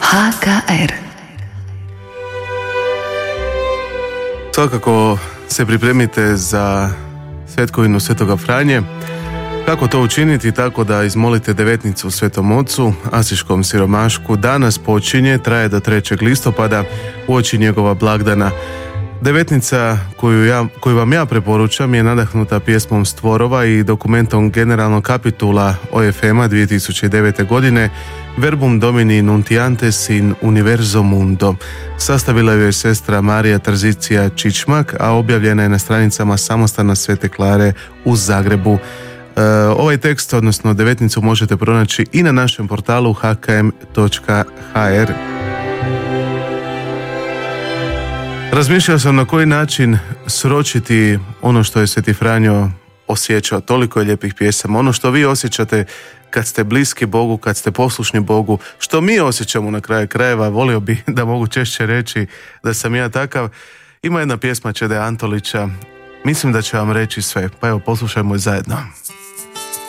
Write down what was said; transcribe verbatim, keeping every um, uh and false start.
H K R. Svakako se pripremite za svetkovinu Svetoga Franje. Kako to učiniti? Tako da izmolite devetnicu Svetom Ocu, Asiškom siromašku. Danas počinje, traje do trećeg listopada, uoči njegova blagdana. Devetnica koju, ja, koju vam ja preporučam je nadahnuta pjesmom Stvorova i dokumentom generalnog kapitula O F M-a dvije tisuće devete. godine Verbum Domini Nuntiantes in Universo Mundo. Sastavila ju je sestra Marija Trzicija Čičmak, a objavljena je na stranicama Samostana Svete Klare u Zagrebu. E, ovaj tekst, odnosno devetnicu, možete pronaći i na našem portalu h k m točka h r. Razmišljao sam na koji način sročiti ono što je Sveti Franjo osjećao. Toliko je lijepih pjesama. Ono što vi osjećate kad ste bliski Bogu, kad ste poslušni Bogu, što mi osjećamo na kraju krajeva, volio bi da mogu češće reći da sam ja takav. Ima jedna pjesma Čede Antolića, mislim da će vam reći sve, pa evo poslušajmo je zajedno.